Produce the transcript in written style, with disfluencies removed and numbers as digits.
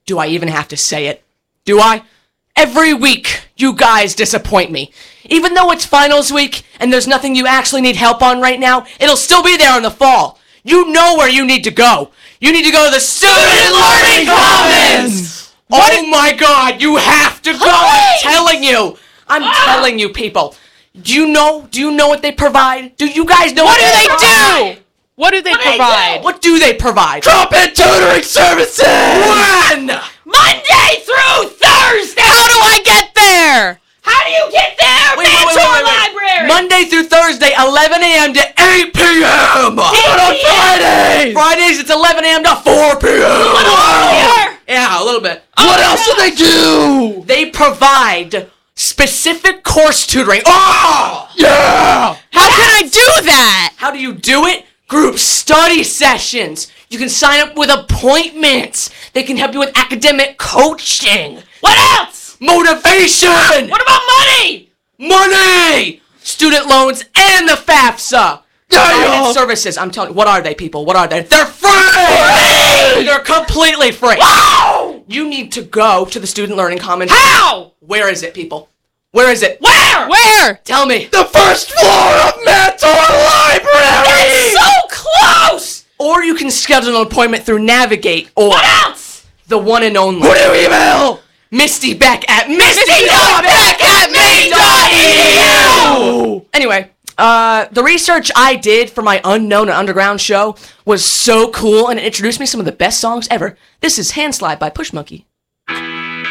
Do I even have to say it? Do I? Every week, you guys disappoint me. Even though it's finals week and there's nothing you actually need help on right now, it'll still be there in the fall. You know where you need to go. You need to go to the Student Learning Commons! Oh my god, you have to go! I'm telling you! I'm telling you, people. Do you know what they provide? Do you guys know what they do? What do they provide? What do they provide? Trumpet tutoring services! When? Monday through Thursday! How do I get there? How do you get there? Wait. Library! Monday through Thursday, 11 a.m. to 8 p.m. But on Fridays! Fridays, it's 11 a.m. to 4 p.m. Yeah, a little bit. What else do they do? They provide specific course tutoring. Oh! Yeah! How can I do that? How do you do it? Group study sessions. You can sign up with appointments. They can help you with academic coaching. What else? Motivation. What about money? Money. Student loans and the FAFSA. Yeah. Services. I'm telling you, what are they, people? What are they? They're free! They're completely free. Wow! You need to go to the Student Learning Commons. How? Where is it, people? Where is it? Where? Where? Tell me. The first floor of Mentor Library! That's so close! Or you can schedule an appointment through Navigate or What else? the one and only Who do you email? Misty Beck at Beck misty.beck@maine.edu. Anyway, the research I did for my Unknown and Underground show was so cool, and it introduced me to some of the best songs ever. This is Hand Slide by Push Monkey.